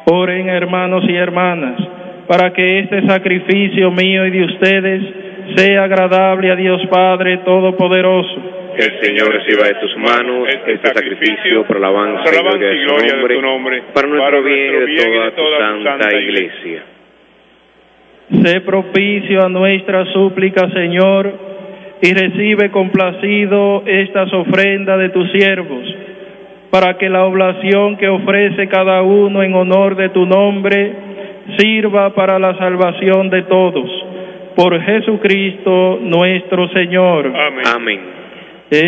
Oren, hermanos y hermanas, para que este sacrificio mío y de ustedes sea agradable a Dios Padre Todopoderoso. Que el Señor reciba de tus manos este sacrificio por alabanza y gloria de tu nombre, para nuestro bien y de toda tu santa Iglesia. Sé propicio a nuestra súplica, Señor, y recibe complacido estas ofrendas de tus siervos, para que la oblación que ofrece cada uno en honor de tu nombre sirva para la salvación de todos. Por Jesucristo nuestro Señor. Amén. Amén.